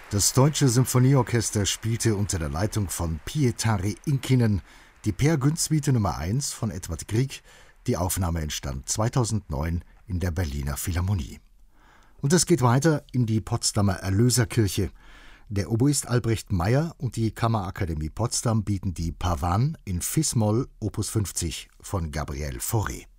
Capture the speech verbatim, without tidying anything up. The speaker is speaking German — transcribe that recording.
Das Deutsche Symphonieorchester spielte unter der Leitung von Pietari Inkinen die Peer Gynt Suite Nummer eins von Edvard Grieg. Die Aufnahme entstand zweitausendneun in der Berliner Philharmonie. Und es geht weiter in die Potsdamer Erlöserkirche. Der Oboist Albrecht Meyer und die Kammerakademie Potsdam bieten die Pavane in Fis-Moll Opus fünfzig von Gabriel Fauré.